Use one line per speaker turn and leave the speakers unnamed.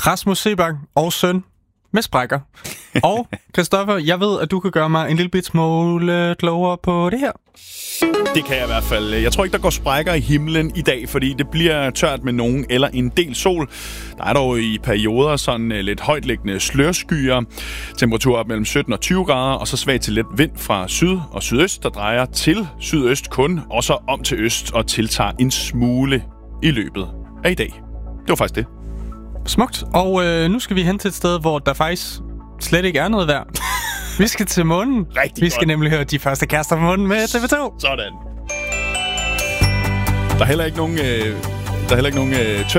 Rasmus Seebach og søn med sprækker. Og Christoffer, jeg ved, at du kan gøre mig en lille bit smule klogere på det her.
Det kan jeg i hvert fald. Jeg tror ikke, der går sprækker i himlen i dag, fordi det bliver tørt med nogen eller en del sol. Der er dog i perioder sådan lidt højtliggende slørskyer. Temperatur op mellem 17 og 20 grader, og så svag til let vind fra syd og sydøst, der drejer til sydøst kun, og så om til øst og tiltager en smule i løbet af i dag. Det var faktisk det.
Smukt. Og nu skal vi hen til et sted, hvor der faktisk slet ikke er noget vejr. Vi skal til månen. Vi skal nemlig høre de første kaster på månen med TV2.
Sådan. Der er heller ikke nogen